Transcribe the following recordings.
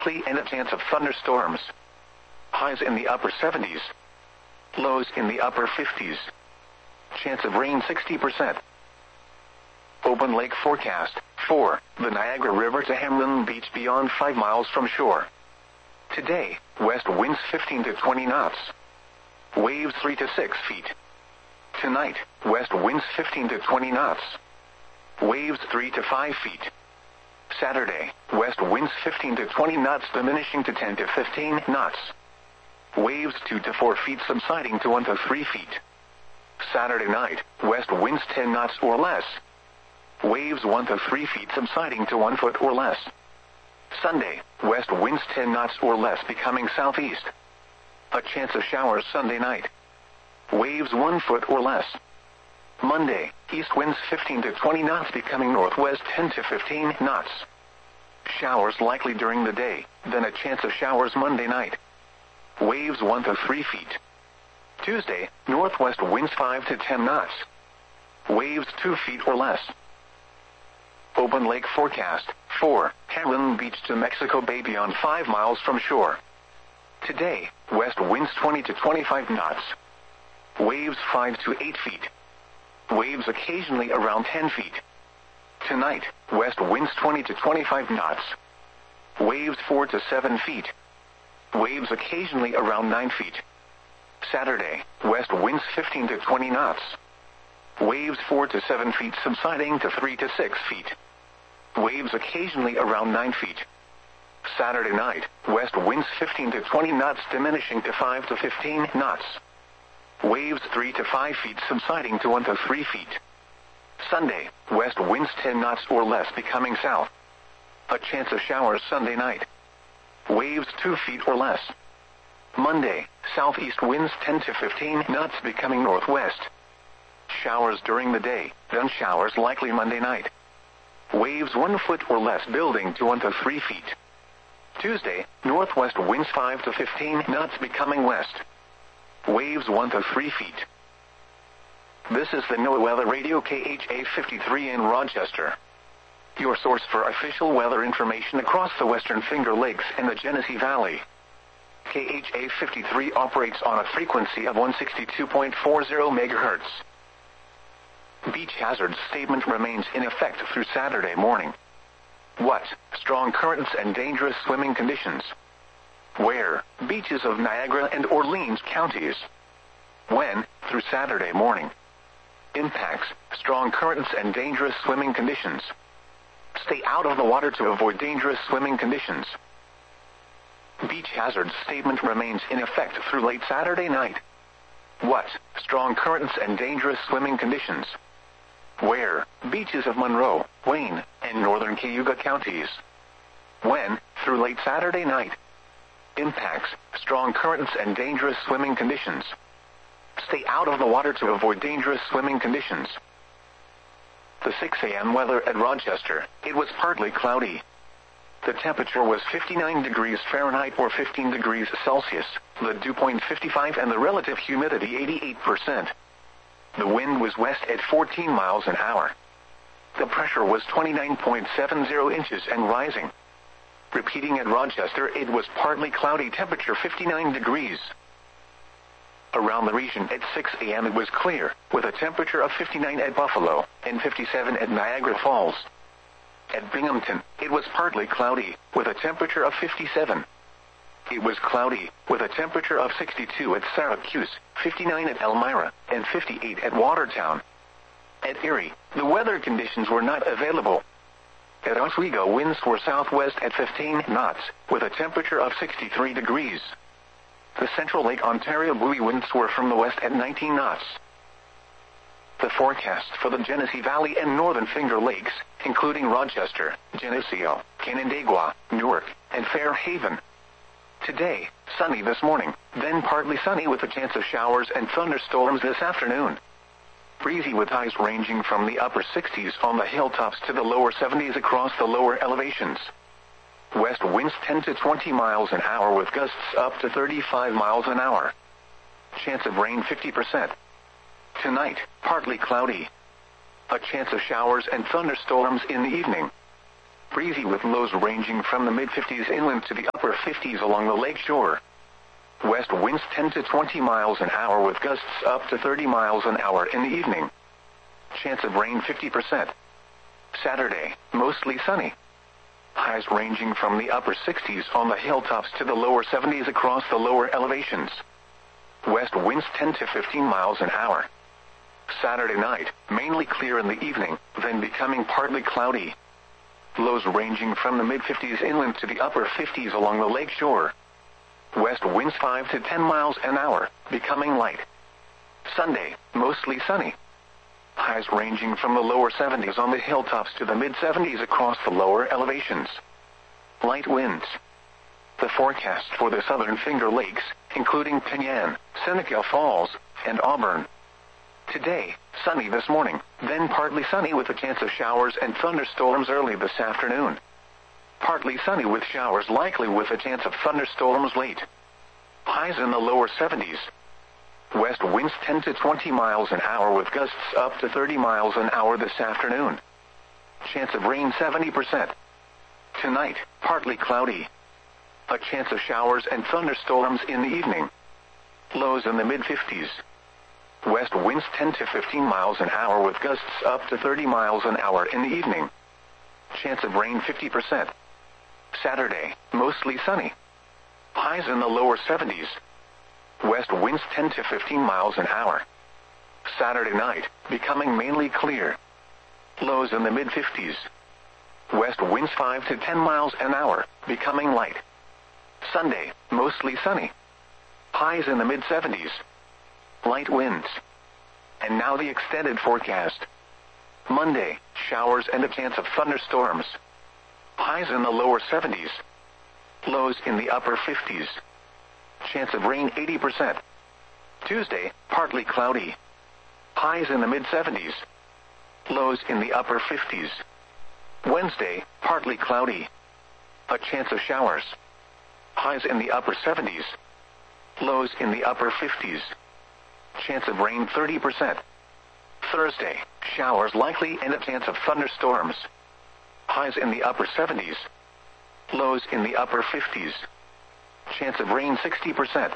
and a chance of thunderstorms. Highs in the upper 70s. Lows in the upper 50s. Chance of rain 60%. Open lake forecast. 4. The Niagara River to Hamlin Beach beyond 5 miles from shore. Today, west winds 15 to 20 knots. Waves 3 to 6 feet. Tonight, west winds 15 to 20 knots. Waves 3 to 5 feet. Saturday, west winds 15 to 20 knots diminishing to 10 to 15 knots. Waves 2 to 4 feet subsiding to 1 to 3 feet. Saturday night, west winds 10 knots or less. Waves 1 to 3 feet subsiding to 1 foot or less. Sunday, west winds 10 knots or less becoming southeast. A chance of showers Sunday night. Waves 1 foot or less. Monday, east winds 15 to 20 knots becoming northwest 10 to 15 knots. Showers likely during the day, then a chance of showers Monday night. Waves 1 to 3 feet. Tuesday, northwest winds 5 to 10 knots. Waves 2 feet or less. Open lake forecast. 4. Hamlin Beach to Mexico Bay beyond 5 miles from shore. Today, west winds 20 to 25 knots. Waves 5 to 8 feet. Waves occasionally around 10 feet. Tonight, west winds 20 to 25 knots. Waves 4 to 7 feet. Waves occasionally around 9 feet. Saturday, west winds 15 to 20 knots. Waves 4 to 7 feet subsiding to 3 to 6 feet. Waves occasionally around 9 feet. Saturday night, west winds 15 to 20 knots diminishing to 5 to 15 knots. Waves 3 to 5 feet subsiding to 1 to 3 feet. Sunday, west winds 10 knots or less becoming south. A chance of showers Sunday night. Waves 2 feet or less. Monday, southeast winds 10 to 15 knots becoming northwest. Showers during the day, then showers likely Monday night. Waves 1 foot or less building to 1 to 3 feet. Tuesday, northwest winds 5 to 15 knots becoming west. Waves 1 to 3 feet. This is the NOAA Weather Radio KHA 53 in Rochester. Your source for official weather information across the Western Finger Lakes and the Genesee Valley. KHA 53 operates on a frequency of 162.40 MHz. Beach hazard statement remains in effect through Saturday morning. What? Strong currents and dangerous swimming conditions. Where? Beaches of Niagara and Orleans counties. When? Through Saturday morning. Impacts: strong currents and dangerous swimming conditions. Stay out of the water to avoid dangerous swimming conditions. Beach hazard statement remains in effect through late Saturday night. What? Strong currents and dangerous swimming conditions. Where? Beaches of Monroe, Wayne, and northern Cayuga counties. When? Through late Saturday night. Impacts: strong currents and dangerous swimming conditions. Stay out of the water to avoid dangerous swimming conditions. The 6 a.m. weather at Rochester. It was partly cloudy. The temperature was 59 degrees Fahrenheit or 15 degrees Celsius, the dew point 55 and the relative humidity 88%. The wind was west at 14 miles an hour. The pressure was 29.70 inches and rising. Repeating at Rochester, it was partly cloudy, temperature 59 degrees. Around the region at 6 a.m. it was clear, with a temperature of 59 at Buffalo and 57 at Niagara Falls. At Binghamton, it was partly cloudy, with a temperature of 57. It was cloudy, with a temperature of 62 at Syracuse, 59 at Elmira, and 58 at Watertown. At Erie, the weather conditions were not available. At Oswego, winds were southwest at 15 knots, with a temperature of 63 degrees. The Central Lake Ontario buoy winds were from the west at 19 knots. The forecast for the Genesee Valley and Northern Finger Lakes, including Rochester, Geneseo, Canandaigua, Newark, and Fairhaven. Today, sunny this morning, then partly sunny with a chance of showers and thunderstorms this afternoon. Breezy with highs ranging from the upper 60s on the hilltops to the lower 70s across the lower elevations. West winds 10 to 20 miles an hour with gusts up to 35 miles an hour. Chance of rain 50%. Tonight, partly cloudy. A chance of showers and thunderstorms in the evening. breezy with lows ranging from the mid-50s inland to the upper 50s along the lake shore. West winds 10 to 20 miles an hour with gusts up to 30 miles an hour in the evening. Chance of rain 50%. Saturday, mostly sunny. Highs ranging from the upper 60s on the hilltops to the lower 70s across the lower elevations. West winds 10 to 15 miles an hour. Saturday night, mainly clear in the evening, then becoming partly cloudy. Lows ranging from the mid-50s inland to the upper 50s along the lake shore. West winds 5 to 10 miles an hour, becoming light. Sunday, mostly sunny. Highs ranging from the lower 70s on the hilltops to the mid-70s across the lower elevations. Light winds. The forecast for the southern Finger Lakes, including Penyan, Seneca Falls, and Auburn. Today, sunny this morning, then partly sunny with a chance of showers and thunderstorms early this afternoon. Partly sunny with showers likely with a chance of thunderstorms late. Highs in the lower 70s. West winds 10 to 20 miles an hour with gusts up to 30 miles an hour this afternoon. Chance of rain 70%. Tonight, partly cloudy. A chance of showers and thunderstorms in the evening. Lows in the mid-50s. West winds 10 to 15 miles an hour with gusts up to 30 miles an hour in the evening. Chance of rain 50%. Saturday, mostly sunny. Highs in the lower 70s. West winds 10 to 15 miles an hour. Saturday night, becoming mainly clear. Lows in the mid-50s. West winds 5 to 10 miles an hour, becoming light. Sunday, mostly sunny. Highs in the mid-70s. Light winds. And now the extended forecast. Monday, showers and a chance of thunderstorms. Highs in the lower 70s. Lows in the upper 50s. Chance of rain 80%. Tuesday, partly cloudy. Highs in the mid-70s. Lows in the upper 50s. Wednesday, partly cloudy. A chance of showers. Highs in the upper 70s. Lows in the upper 50s. Chance of rain 30%. Thursday, showers likely and a chance of thunderstorms. Highs in the upper 70s. Lows in the upper 50s. Chance of rain 60%.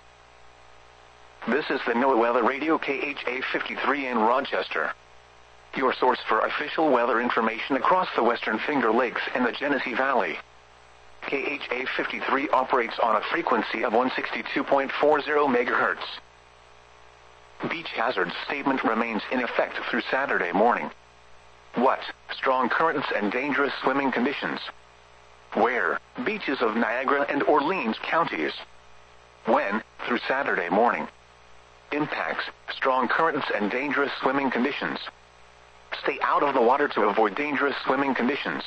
This is the NOAA Weather Radio KHA 53 in Rochester. Your source for official weather information across the Western Finger Lakes and the Genesee Valley. KHA 53 operates on a frequency of 162.40 MHz. Beach hazard statement remains in effect through Saturday morning. What? Strong currents and dangerous swimming conditions. Where? Beaches of Niagara and Orleans counties. When? Through Saturday morning. Impacts: strong currents and dangerous swimming conditions. Stay out of the water to avoid dangerous swimming conditions.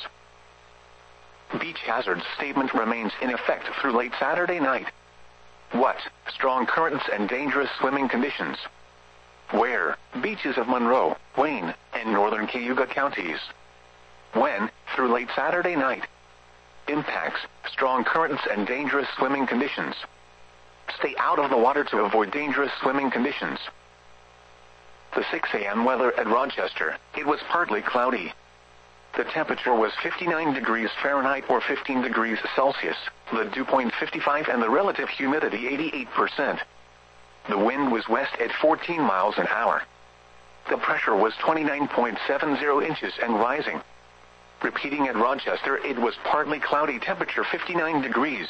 Beach hazard statement remains in effect through late Saturday night. What? Strong currents and dangerous swimming conditions. Where? Beaches of Monroe, Wayne, and northern Cayuga counties. When? Through late Saturday night. Impacts: strong currents and dangerous swimming conditions. Stay out of the water to avoid dangerous swimming conditions. The 6 a.m. weather at Rochester. It was partly cloudy. The temperature was 59 degrees Fahrenheit or 15 degrees Celsius, the dew point 55 and the relative humidity 88%. The wind was west at 14 miles an hour. The pressure was 29.70 inches and rising. Repeating at Rochester, it was partly cloudy, temperature 59 degrees.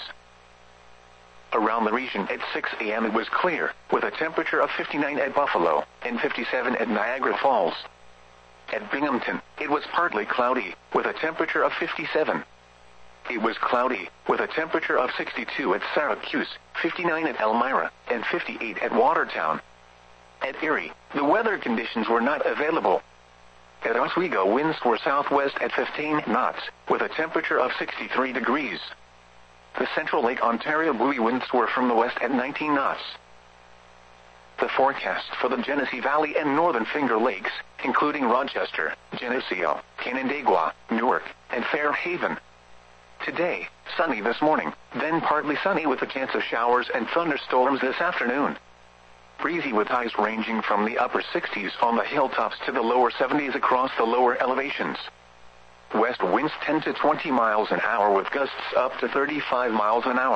Around the region at 6 a.m. it was clear, with a temperature of 59 at Buffalo and 57 at Niagara Falls. At Binghamton, it was partly cloudy, with a temperature of 57. It was cloudy, with a temperature of 62 at Syracuse, 59 at Elmira, and 58 at Watertown. At Erie, the weather conditions were not available. At Oswego, winds were southwest at 15 knots, with a temperature of 63 degrees. The Central Lake Ontario buoy winds were from the west at 19 knots. The forecast for the Genesee Valley and Northern Finger Lakes, including Rochester, Geneseo, Canandaigua, Newark, and Fairhaven. Today, sunny this morning, then partly sunny with a chance of showers and thunderstorms this afternoon. Breezy with highs ranging from the upper 60s on the hilltops to the lower 70s across the lower elevations. West winds 10 to 20 miles an hour with gusts up to 35 miles an hour.